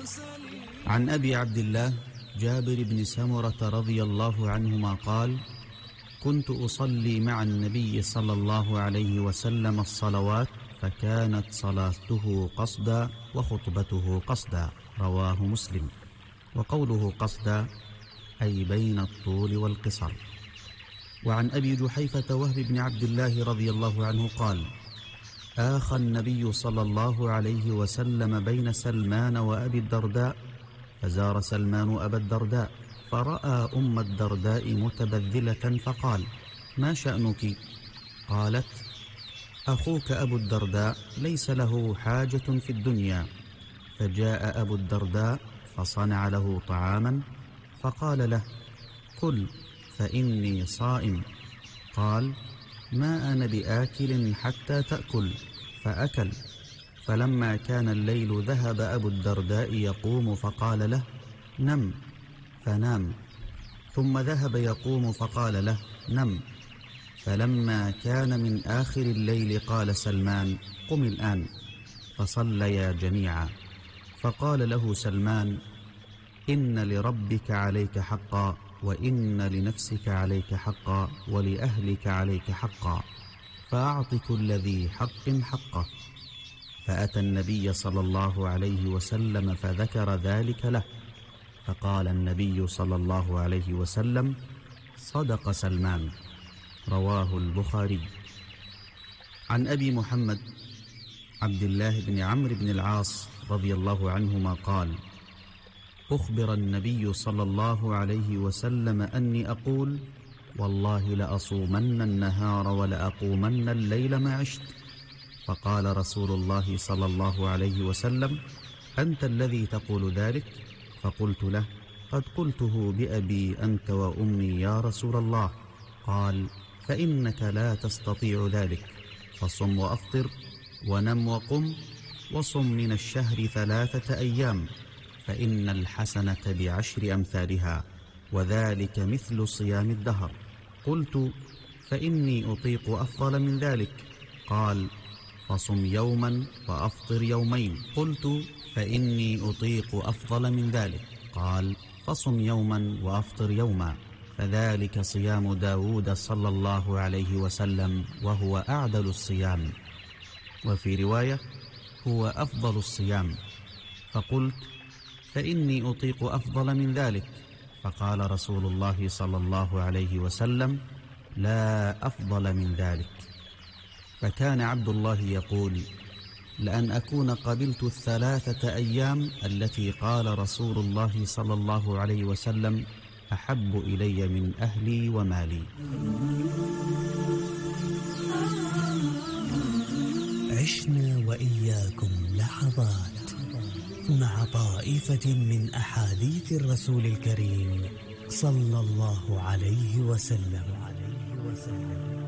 عن أبي عبد الله جابر بن سمرة رضي الله عنهما قال: كنت أصلي مع النبي صلى الله عليه وسلم الصلوات، فكانت صلاته قصدا وخطبته قصدا. رواه مسلم. وقوله قصدا أي بين الطول والقصر. وعن أبي جحيفة وهب بن عبد الله رضي الله عنه قال: آخى النبي صلى الله عليه وسلم بين سلمان وأبي الدرداء، فزار سلمان أبا الدرداء فرأى أم الدرداء متبذلة فقال: ما شأنك؟ قالت: أخوك أبو الدرداء ليس له حاجة في الدنيا. فجاء أبو الدرداء فصنع له طعاما فقال له: كل فإني صائم. قال: ما أنا بآكل حتى تأكل. فأكل. فلما كان الليل ذهب أبو الدرداء يقوم فقال له: نم. فنام. ثم ذهب يقوم فقال له: نم. فلما كان من آخر الليل قال سلمان: قم الآن. فصليا جميعا. فقال له سلمان: إن لربك عليك حقا، وإن لنفسك عليك حقا، ولأهلك عليك حقا، فأعط كل ذي حق حقه. فأتى النبي صلى الله عليه وسلم فذكر ذلك له، فقال النبي صلى الله عليه وسلم: صدق سلمان. رواه البخاري. عن أبي محمد عبد الله بن عمرو بن العاص رضي الله عنهما قال: أخبر النبي صلى الله عليه وسلم أني أقول: والله لأصومن النهار ولأقومن الليل ما عشت. فقال رسول الله صلى الله عليه وسلم: أنت الذي تقول ذلك؟ فقلت له: قد قلته بأبي أنت وأمي يا رسول الله. قال: فإنك لا تستطيع ذلك، فصم وأفطر ونم وقم، وصم من الشهر 3 أيام، فإن الحسنة ب10 أمثالها، وذلك مثل صيام الدهر. قلت: فإني أطيق أفضل من ذلك. قال: فصم يوما وأفطر يومين. قلت: فإني أطيق أفضل من ذلك. قال: فصم يوما وأفطر يوما، فذلك صيام داود صلى الله عليه وسلم، وهو أعدل الصيام. وفي رواية: هو أفضل الصيام. فقلت: فإني أطيق أفضل من ذلك. فقال رسول الله صلى الله عليه وسلم: لا أفضل من ذلك. فكان عبد الله يقول: لأن أكون قبلت 3 أيام التي قال رسول الله صلى الله عليه وسلم أحب إلي من أهلي ومالي. عشنا وإياكم لحظات مع طائفة من أحاديث الرسول الكريم صلى الله عليه وسلم.